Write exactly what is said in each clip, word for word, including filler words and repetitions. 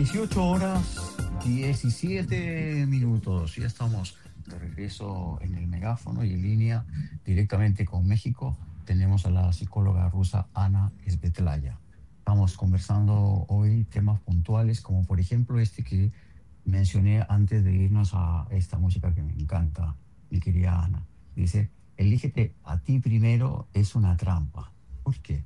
dieciocho horas diecisiete minutos. Ya estamos de regreso en el megáfono y en línea directamente con México. Tenemos a la psicóloga rusa Ana Svetlaya. Estamos conversando hoy temas puntuales como por ejemplo este que mencioné antes de irnos a esta música que me encanta, mi querida Ana. Dice, elígete a ti primero es una trampa. ¿Por qué?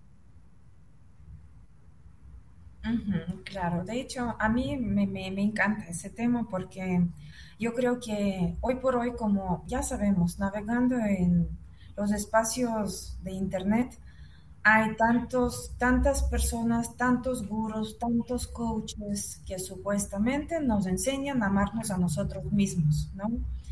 Ujú, claro, de hecho, a mí me, me- me encanta ese tema porque yo creo que hoy por hoy, como ya sabemos, navegando en los espacios de Internet, hay tantos, tantas personas, tantos gurús, tantos coaches que supuestamente nos enseñan a amarnos a nosotros mismos, ¿no?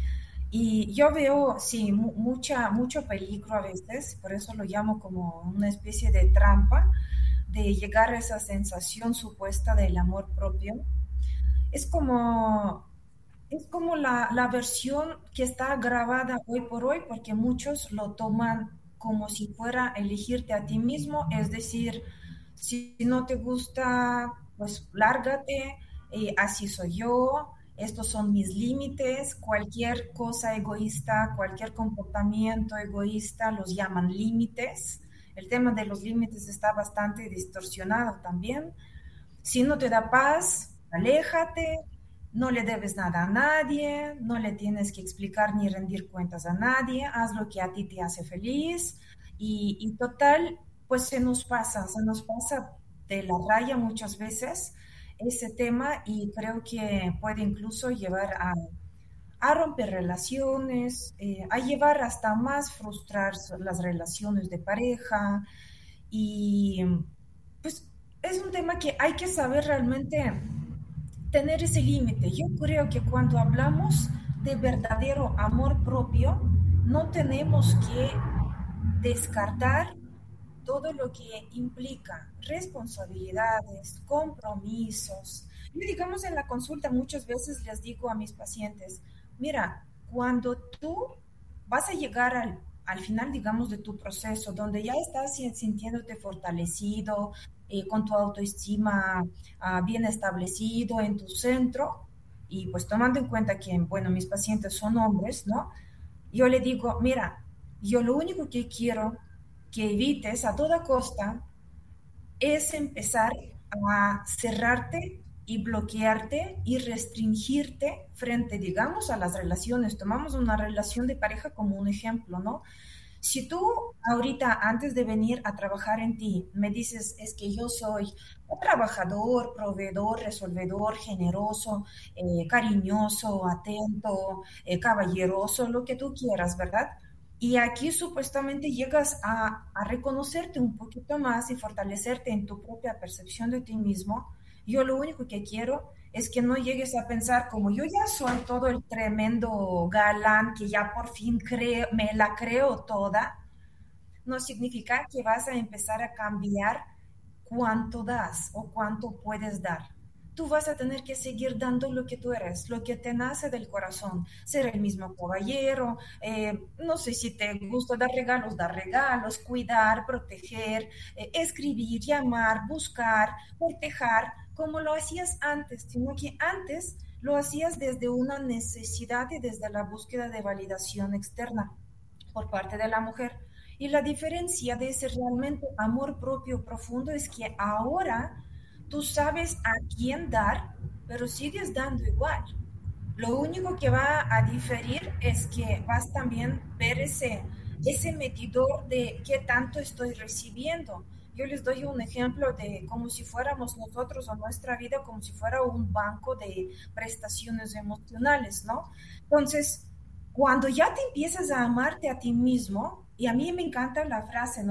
Y yo veo, sí, mu- mucha, mucho peligro a veces, por eso lo llamo como una especie de trampa, de llegar a esa sensación supuesta del amor propio. Es como, es como la, la versión que está grabada hoy por hoy, porque muchos lo toman como si fuera elegirte a ti mismo, es decir, si no te gusta, pues lárgate, eh, así soy yo, estos son mis límites, cualquier cosa egoísta, cualquier comportamiento egoísta los llaman límites. El tema de los límites está bastante distorsionado también. Si no te da paz, aléjate, no le debes nada a nadie, no le tienes que explicar ni rendir cuentas a nadie, haz lo que a ti te hace feliz y, y total, pues se nos pasa, se nos pasa de la raya muchas veces ese tema y creo que puede incluso llevar a, a romper relaciones, eh, a llevar hasta más frustrar las relaciones de pareja y pues es un tema que hay que saber realmente tener ese límite. Yo creo que cuando hablamos de verdadero amor propio, no tenemos que descartar todo lo que implica responsabilidades, compromisos. Yo, digamos, en la consulta muchas veces les digo a mis pacientes, mira, cuando tú vas a llegar al, al final, digamos, de tu proceso, donde ya estás sintiéndote fortalecido, eh, con tu autoestima ah, bien establecido en tu centro, y pues tomando en cuenta que, bueno, mis pacientes son hombres, ¿no? Yo le digo, mira, yo lo único que quiero que evites a toda costa es empezar a cerrarte y bloquearte y restringirte frente, digamos, a las relaciones. Tomamos una relación de pareja como un ejemplo, ¿no? Si tú ahorita, antes de venir a trabajar en ti, me dices, es que yo soy un trabajador, proveedor, resolvedor, generoso, eh, cariñoso, atento, eh, caballeroso, lo que tú quieras, ¿verdad? Y aquí supuestamente llegas a, a reconocerte un poquito más y fortalecerte en tu propia percepción de ti mismo. Yo lo único que quiero es que no llegues a pensar como yo ya soy todo el tremendo galán que ya por fin creo, me la creo toda, no significa que vas a empezar a cambiar cuánto das o cuánto puedes dar. Tú vas a tener que seguir dando lo que tú eres, lo que te nace del corazón, ser el mismo caballero, eh, no sé si te gusta dar regalos, dar regalos, cuidar, proteger, eh, escribir, llamar, buscar, cortejar, como lo hacías antes, sino que antes lo hacías desde una necesidad y desde la búsqueda de validación externa por parte de la mujer. Y la diferencia de ese realmente amor propio profundo es que ahora tú sabes a quién dar, pero sigues dando igual. Lo único que va a diferir es que vas también a ver ese, ese medidor de qué tanto estoy recibiendo. Yo les doy un ejemplo de como si fuéramos nosotros o nuestra vida como si fuera un banco de prestaciones emocionales, ¿no? Entonces, cuando ya te empiezas a amarte a ti mismo, y a mí me encanta la frase, ¿no?